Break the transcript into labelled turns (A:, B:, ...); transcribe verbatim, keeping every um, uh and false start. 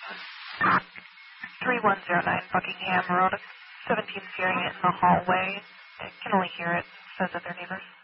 A: three one zero nine Buckingham Road, seventeen's hearing it in the hallway. I can only hear it. Says that they're neighbors.